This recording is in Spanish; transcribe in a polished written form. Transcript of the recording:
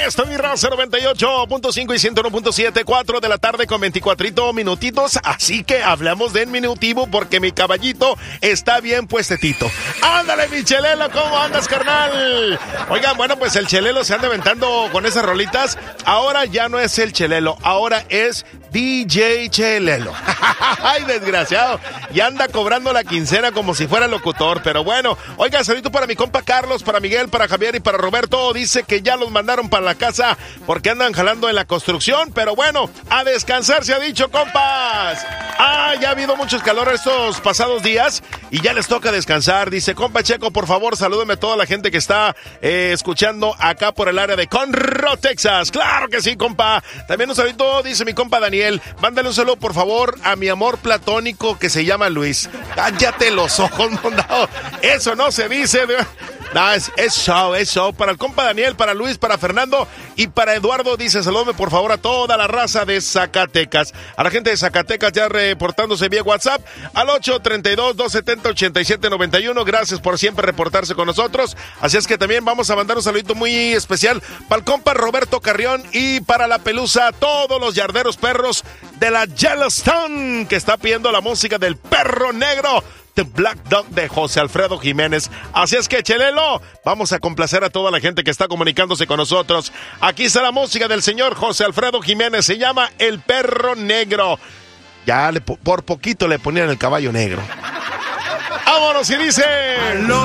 Esto es mi raza 98.5 y 101.7, 4 de la tarde con 24 minutitos. Así que hablamos de en minutivo porque mi caballito está bien puestetito. Ándale, mi Chelelo, ¿cómo andas, carnal? Oigan, bueno, pues el Chelelo se anda aventando con esas rolitas. Ahora ya no es el Chelelo, ahora es DJ Chelelo. Ay, desgraciado. Y anda cobrando la quincena como si fuera locutor. Pero bueno, oiga, saludito para mi compa Carlos, para Miguel, para Javier y para Roberto. Dice que ya los mandaron para la casa porque andan jalando en la construcción. Pero bueno, a descansar se ha dicho, compas. Ya ha habido mucho calor estos pasados días y ya les toca descansar. Dice, compa Checo, por favor, salúdeme a toda la gente que está escuchando acá por el área de Conroe, Texas. Claro que sí, compa. También un saludito, dice mi compa Daniel. Mándale un saludo, por favor, a mi amor platónico que se llama Luis. Cállate los ojos, mondado. Eso no se dice. No, es show. Para el compa Daniel, para Luis, para Fernando y para Eduardo, dice, salúdame por favor a toda la raza de Zacatecas. A la gente de Zacatecas ya reportándose vía WhatsApp al 832-270-8791. Gracias por siempre reportarse con nosotros. Así es que también vamos a mandar un saludito muy especial para el compa Roberto Carrión y para la Pelusa, todos los yarderos perros de la Yellowstone que está pidiendo la música del Perro Negro, The Black Dog de José Alfredo Jiménez. Así es que, Chelelo, vamos a complacer a toda la gente que está comunicándose con nosotros. Aquí está la música del señor José Alfredo Jiménez. Se llama El Perro Negro. Ya por poquito le ponían el caballo negro. ¡Vámonos! Y dice...